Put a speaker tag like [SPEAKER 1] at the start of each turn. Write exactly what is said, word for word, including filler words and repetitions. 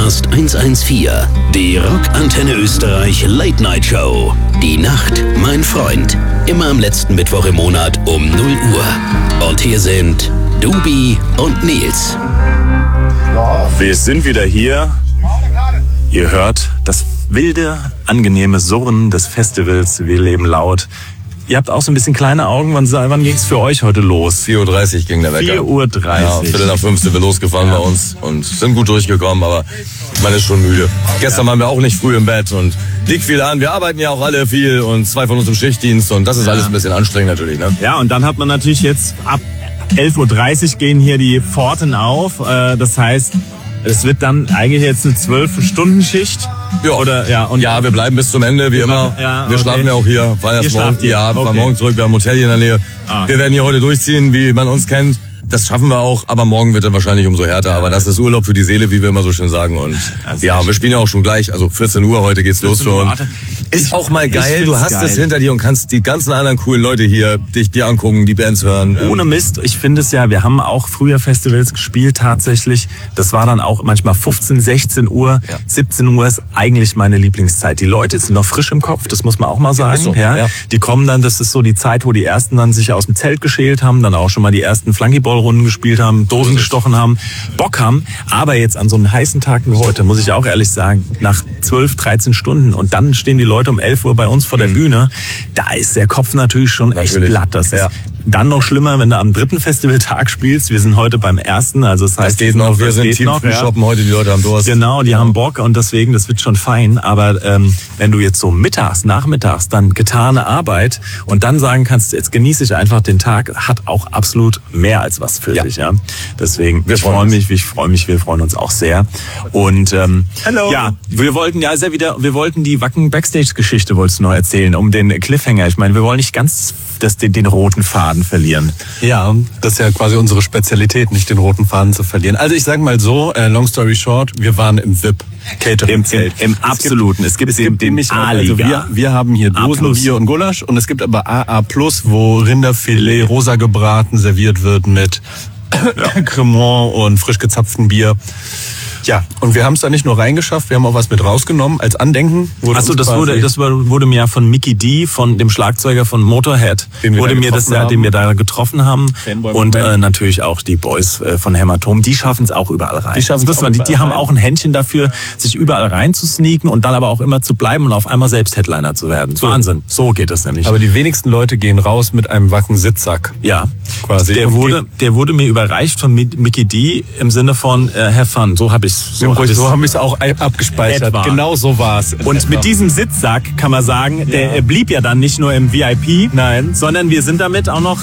[SPEAKER 1] Podcast hundertvierzehn, die Rockantenne Österreich Late Night Show. Die Nacht, mein Freund. Immer am letzten Mittwoch im Monat um null Uhr. Und hier sind Dubi und Nils.
[SPEAKER 2] Wir sind wieder hier. Ihr hört das wilde, angenehme Surren des Festivals Wir leben laut. Ihr habt auch so ein bisschen kleine Augen. Wann, wann ging es für euch heute los?
[SPEAKER 3] vier Uhr dreißig ging der Wecker.
[SPEAKER 2] vier Uhr dreißig.
[SPEAKER 3] Ja, Viertel nach fünf sind wir losgefahren ja. bei uns und sind gut durchgekommen, aber man ist schon müde. Gestern ja. waren wir auch nicht früh im Bett und liegt viel an. Wir arbeiten ja auch alle viel und zwei von uns im Schichtdienst und das ist ja. alles ein bisschen anstrengend natürlich. Ne?
[SPEAKER 2] Ja, und dann hat man natürlich jetzt ab elf Uhr dreißig gehen hier die Pforten auf. Das heißt, es wird dann eigentlich jetzt eine zwölf-Stunden-Schicht.
[SPEAKER 3] Ja. Oder, ja, und ja, wir bleiben bis zum Ende, wie wir immer. Ja, wir okay. schlafen ja auch hier. Fahren erst morgen, ja, wir fahren okay. morgen zurück, wir haben ein Hotel hier in der Nähe. Ah. Wir werden hier heute durchziehen, wie man uns kennt. Das schaffen wir auch, aber morgen wird dann wahrscheinlich umso härter. Aber das ist Urlaub für die Seele, wie wir immer so schön sagen. Und ja, wir spielen ja auch schon gleich, also vierzehn Uhr heute geht's los für uns. Ist auch mal geil, du hast es hinter dir und kannst die ganzen anderen coolen Leute hier dich dir angucken, die Bands hören.
[SPEAKER 2] Ohne Mist, ich finde es ja, wir haben auch früher Festivals gespielt tatsächlich. Das war dann auch manchmal fünfzehn, sechzehn Uhr, ja. siebzehn Uhr ist eigentlich meine Lieblingszeit. Die Leute sind noch frisch im Kopf, das muss man auch mal sagen. So, ja. Ja. Die kommen dann, das ist so die Zeit, wo die Ersten dann sich aus dem Zelt geschält haben, dann auch schon mal die ersten Flunkyball-Runden gespielt haben, Dosen gestochen haben, Bock haben. Aber jetzt an so einem heißen Tag wie heute, muss ich auch ehrlich sagen, nach zwölf, dreizehn Stunden und dann stehen die Leute um elf Uhr bei uns vor der Bühne, da ist der Kopf natürlich schon echt natürlich. platt. Das ja. ist dann noch schlimmer, wenn du am dritten Festivaltag spielst. Wir sind heute beim ersten, also das heißt,
[SPEAKER 3] das geht noch, wir sind Team Free Shoppen heute, die Leute haben Durst.
[SPEAKER 2] Genau, die ja. haben Bock und deswegen, das wird schon fein. Aber ähm, wenn du jetzt so mittags, nachmittags dann getane Arbeit und dann sagen kannst, jetzt genieße ich einfach den Tag, hat auch absolut mehr als was für ja. dich. Ja. Deswegen, wir ich freue mich, ich freue mich, wir freuen uns auch sehr. Und ähm, Hello. ja, wir wollten ja sehr wieder, wir wollten die Wacken Backstage-Geschichte wolltest du noch erzählen, um den Cliffhanger. Ich meine, wir wollen nicht ganz das, den, den roten Faden verlieren.
[SPEAKER 4] Ja, das ist ja quasi unsere Spezialität, nicht den roten Faden zu verlieren. Also ich sag mal so, äh, long story short, wir waren im V I P-Catering-Zelt.
[SPEAKER 2] Im, im, im absoluten. Es gibt, es gibt den A-Liga.
[SPEAKER 4] Also wir, wir haben hier Dosen, Bier und Gulasch und es gibt aber A A plus, wo Rinderfilet rosa gebraten serviert wird mit ja. Cremant und frisch gezapftem Bier. Ja, und wir haben es da nicht nur reingeschafft, wir haben auch was mit rausgenommen als Andenken.
[SPEAKER 2] Achso, das wurde, das wurde mir ja von Mickey D, von dem Schlagzeuger von Motorhead, wurde mir das ja, den wir da getroffen haben. Und äh, natürlich auch die Boys äh, von Hämatom, die schaffen es auch überall rein. Die schaffen es die, die haben auch ein Händchen dafür, sich überall rein zu sneaken und dann aber auch immer zu bleiben und auf einmal selbst Headliner zu werden. So. Wahnsinn, so geht es nämlich.
[SPEAKER 4] Aber die wenigsten Leute gehen raus mit einem Wacken-Sitzsack.
[SPEAKER 2] Ja, quasi. Der wurde, der wurde mir überreicht von Mickey D im Sinne von äh, have fun, so habe ich
[SPEAKER 4] So, hab so haben wir es auch abgespeichert.
[SPEAKER 2] Etwa.
[SPEAKER 4] Genau so war es.
[SPEAKER 2] Und mit diesem Sitzsack kann man sagen, der
[SPEAKER 4] ja.
[SPEAKER 2] blieb ja dann nicht nur im V I P,
[SPEAKER 4] nein,
[SPEAKER 2] sondern wir sind damit auch noch